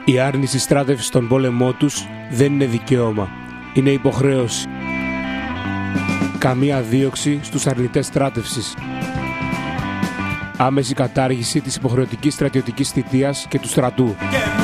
Η άρνηση στράτευσης στον πόλεμό τους δεν είναι δικαίωμα, είναι υποχρέωση. Καμία δίωξη στους αρνητές στράτευσης. Άμεση κατάργηση της υποχρεωτικής στρατιωτικής θητείας και του στρατού.